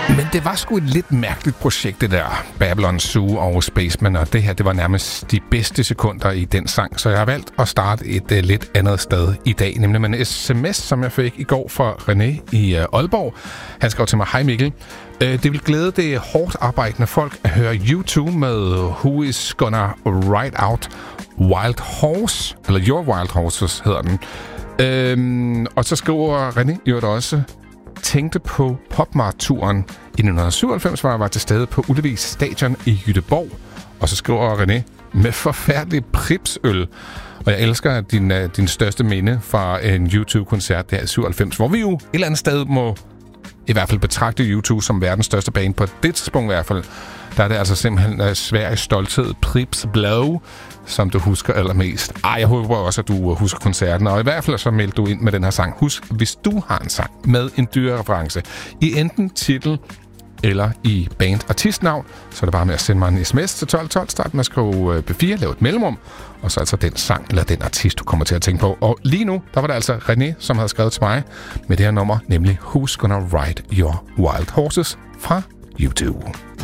Men det var sgu et lidt mærkeligt projekt, det der Babylon Zoo og Spaceman, og det her, det var nærmest de bedste sekunder i den sang, så jeg har valgt at starte et lidt andet sted i dag, nemlig med en sms, som jeg fik i går fra René i Aalborg. Han skrev til mig: Hej Mikkel, det vil glæde det hårdt arbejdende folk at høre U2 med Who Is Gonna Ride Out Wild Horse, eller Your Wild Horses hedder den. Og så skriver René jo også: tænkte på Popmart-turen i 1997, hvor jeg var til stede på Ullevis Stadion i Göteborg. Og så skriver René: med forfærdelig Pripsøl. Og jeg elsker at din største minde fra en U2-koncert der i 97, hvor vi jo et eller andet sted må i hvert fald betragte U2 som verdens største band på det tidspunkt i hvert fald. Der er det altså simpelthen Sveriges stolthed, Prips Blow, som du husker allermest. Jeg håber også, at du husker koncerten, og i hvert fald så meldte du ind med den her sang. Husk, hvis du har en sang med en dyrereference i enten titel eller i band-artistnavn, så er det bare med at sende mig en sms til 1212, start med at skrive B4, lave et mellemrum, og så altså den sang eller den artist, du kommer til at tænke på. Og lige nu, der var det altså René, som havde skrevet til mig med det her nummer, nemlig Who's Gonna Ride Your Wild Horses fra U2.